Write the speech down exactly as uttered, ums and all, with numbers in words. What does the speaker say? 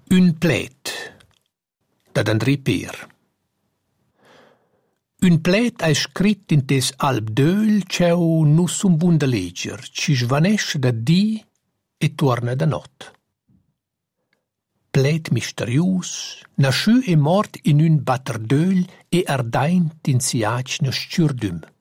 Un plet da André Per. Un plet hai scrit in tes alb d'öl cheu nu sun bun da leger, ci svanesce da di e tuorna da not. Plet misterius, nasciù e mort in un batter d'öl e ardaint in siac na sciurdüm.